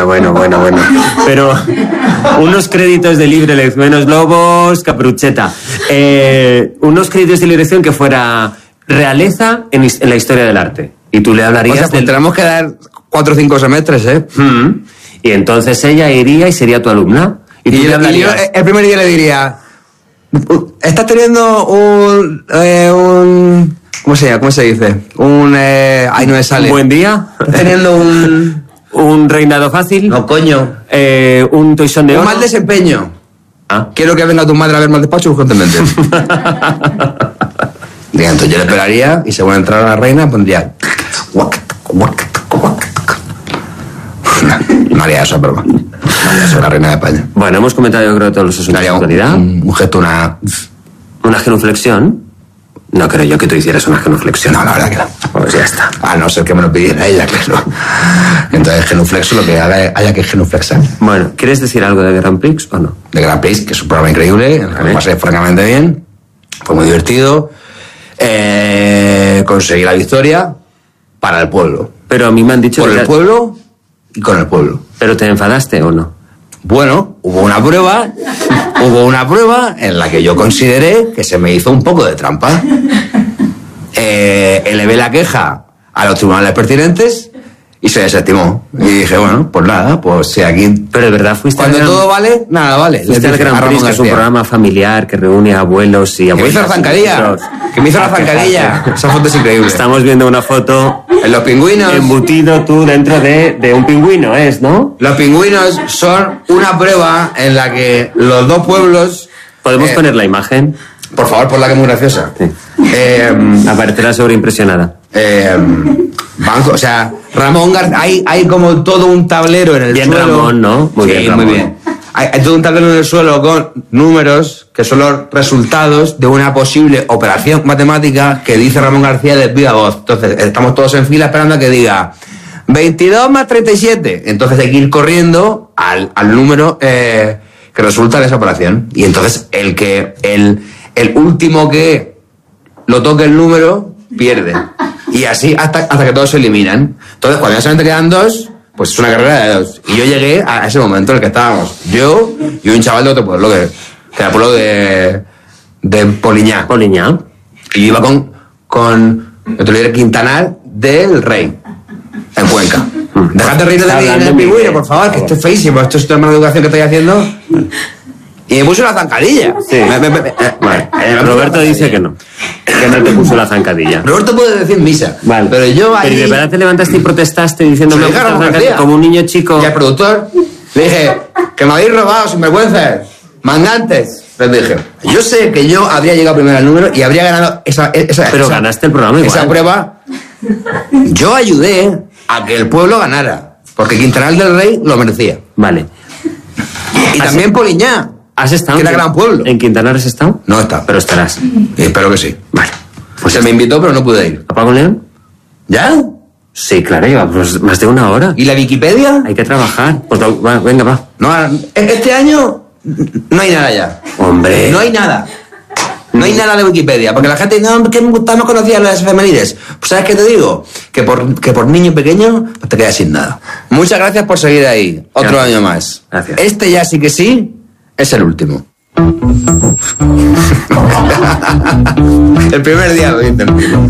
Bueno. Pero unos créditos de libre elección, menos Lobos, Caprucheta. Unos créditos de libre elección que fuera realeza en la historia del arte. Y tú le hablarías... O sea, pues tenemos que dar 4 o 5 semestres, ¿eh? Y entonces ella iría y sería tu alumna. Y tú le hablarías... yo el primer día le diría... ¿Estás teniendo un ¿cómo se dice? Ay, no me sale. ¿Un buen día? ¿Estás teniendo ¿Un reinado fácil? No, coño. ¿Un toisón de oro? Un mal desempeño. Quiero que venga tu madre a verme al despacho urgentemente. Diga, entonces yo le esperaría y según entrara la reina pondría... No haría eso, pero... María soy la reina de España. Bueno, hemos comentado yo creo todos los asuntos de actualidad. Un gesto, ¿Una genuflexión? No creo yo que tú hicieras una genuflexión. No, la verdad que no. Pues ya está. A no ser que me lo pidiera ella, claro. Entonces genuflexo lo que haya que genuflexar. Bueno, ¿quieres decir algo de Grand Prix o no? De Grand Prix, que es un programa increíble, en el que me pasé francamente bien. Fue muy divertido. Conseguí la victoria para el pueblo. Pero a mí me han dicho... Por el pueblo y con el pueblo. ¿Pero te enfadaste o no? Bueno, hubo una prueba en la que yo consideré que se me hizo un poco de trampa. Elevé la queja a los tribunales pertinentes y se desestimó. Y dije, bueno, pues nada, pues si aquí... Pero de verdad fuiste... Cuando todo vale, nada vale. Fuiste al Gran Prix, que es un programa familiar que reúne a abuelos y abuelas. Que me hizo la zancadilla. Que me hizo la zancadilla. Esa foto es increíble. Estamos viendo una foto... En los pingüinos. Embutido tú dentro de un pingüino, ¿no? Los pingüinos son una prueba en la que los dos pueblos... ¿Podemos poner la imagen? Por favor, ponla, que es muy graciosa. Sí. Aparecerá sobreimpresionada. O sea, Ramón García, hay como todo un tablero en el bien suelo. Ramón, ¿no? Muy bien, Ramón. Muy bien. Hay todo un tablero en el suelo con números que son los resultados de una posible operación matemática que dice Ramón García de viva voz. Entonces, estamos todos en fila esperando a que diga 22 más 37. Entonces hay que ir corriendo al número que resulta de esa operación. Y entonces el último que lo toque el número pierde. Y así hasta que todos se eliminan. Entonces, cuando ya solamente quedan 2, pues es una carrera de 2. Y yo llegué a ese momento en el que estábamos. Yo y un chaval de otro pueblo, que era el pueblo de Poliñá. Poliñá. Y yo iba con el líder Quintanar del Rey, en Cuenca. Dejad de reír de el pingüino, por favor, que esto es feísimo. Esto es una mala educación que estoy haciendo. Y me puso la zancadilla. Sí. Roberto dice que no te puso la zancadilla. Roberto puede decir misa. Vale. Pero yo ahí... Pero de verdad te levantaste y protestaste diciéndome como un niño chico. Y al productor le dije, que me habéis robado, sinvergüenzas, mangantes. Les dije, yo sé que yo habría llegado primero al número y habría ganado esa Pero ganaste el programa igual. Esa prueba. Yo ayudé a que el pueblo ganara, porque Quintanar del Rey lo merecía. Vale. Y también Poliñá. ¿Has estado? Que era gran pueblo. ¿En Quintanar has estado? No he estado. Pero estarás. Espero que sí. Vale. Pues se me invitó, pero no pude ir. ¿A Paco León? ¿Ya? Sí, claro, lleva pues más de una hora. ¿Y la Wikipedia? Hay que trabajar. Pues venga, va. No, este año no hay nada ya. Hombre. No hay nada. No hay nada de Wikipedia, porque la gente no conocía las efemérides. Pues ¿sabes qué te digo? Que por niño pequeño pues te quedas sin nada. Muchas gracias por seguir ahí. Otro año más. Gracias. Este ya sí que sí es el último. El primer día lo dice el primo.